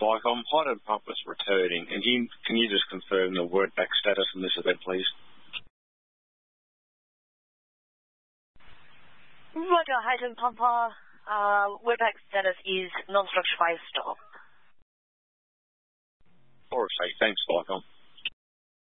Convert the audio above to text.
Vicom. Hydrogen pump was returning, and can you just confirm the word back status on this event, please? Roger, hydrogen pumper. Word back status is non-structure fire stop. Okay, thanks, Vicom.